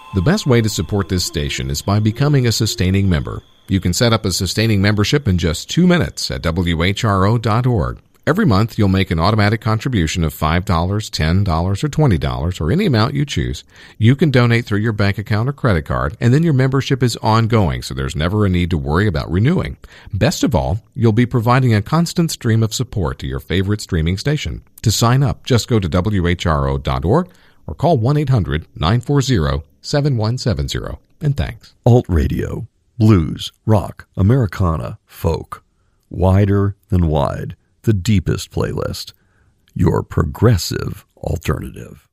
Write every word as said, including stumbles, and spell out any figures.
The best way to support this station is by becoming a sustaining member. You can set up a sustaining membership in just two minutes at W H R O dot org. Every month, you'll make an automatic contribution of five dollars, ten dollars, or twenty dollars, or any amount you choose. You can donate through your bank account or credit card, and then your membership is ongoing, so there's never a need to worry about renewing. Best of all, you'll be providing a constant stream of support to your favorite streaming station. To sign up, just go to W H R O dot org or call one eight hundred nine four zero seven one seven zero. And thanks. Alt Radio. Blues, rock, Americana, folk. Wider than wide. The deepest playlist. Your progressive alternative.